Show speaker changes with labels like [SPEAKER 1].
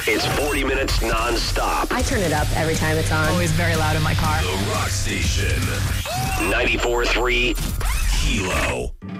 [SPEAKER 1] It's 40 minutes non-stop.
[SPEAKER 2] I turn it up every time it's on.
[SPEAKER 3] Always very loud in my car.
[SPEAKER 4] The Rock Station.
[SPEAKER 1] 94.3
[SPEAKER 4] Kilo.